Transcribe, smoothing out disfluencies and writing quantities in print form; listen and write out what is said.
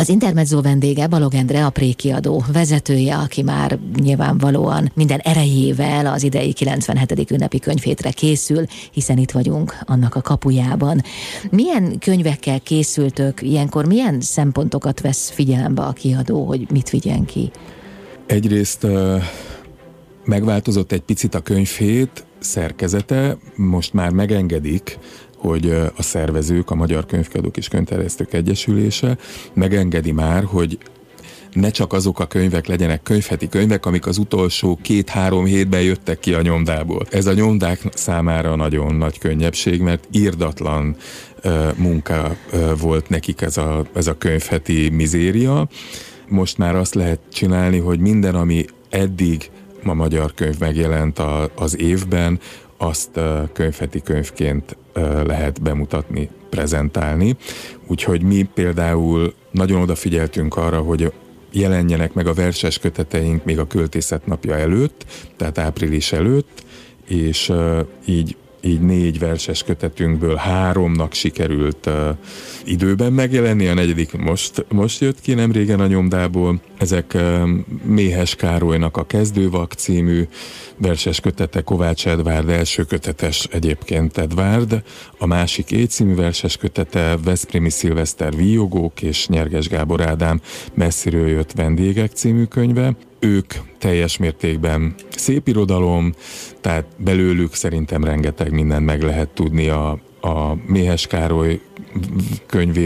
Az Intermezzo vendége Balogh Endre, a Pré-kiadó vezetője, aki már nyilvánvalóan minden erejével az idei 97. ünnepi könyvhétre készül, hiszen itt vagyunk annak a kapujában. Milyen könyvekkel készültök, ilyenkor milyen szempontokat vesz figyelembe a kiadó, hogy mit vigyen ki? Egyrészt megváltozott egy picit a könyvhét szerkezete, most már megengedik, hogy a szervezők, a Magyar Könyvkiadók és Könyvterjesztők Egyesülése megengedi már, hogy ne csak azok a könyvek legyenek könyvheti könyvek, amik az utolsó 2-3 hétben jöttek ki a nyomdából. Ez a nyomdák számára nagyon nagy könnyebbség, mert irdatlan munka volt nekik ez a könyvheti mizéria. Most már azt lehet csinálni, hogy minden, ami eddig a magyar könyv megjelent az évben, azt könyvheti könyvként lehet bemutatni, prezentálni. Úgyhogy mi például nagyon odafigyeltünk arra, hogy jelenjenek meg a verses köteteink még a Költészet Napja előtt, tehát április előtt, és így 4 verses kötetünkből 3-nak sikerült időben megjelenni, a 4. most jött ki nem régen a nyomdából. Ezek Méhes Károlynak a Kezdővak című verses kötete, Kovács Edvárd első kötetes egyébként Edvárd, a másik E című verses kötete Veszprémi Szilveszter Víjogók és Nyerges Gábor Ádám Messziről jött vendégek című könyve. Ők teljes mértékben szépirodalom, tehát belőlük szerintem rengeteg mindent meg lehet tudni a Méhes Károly könyvét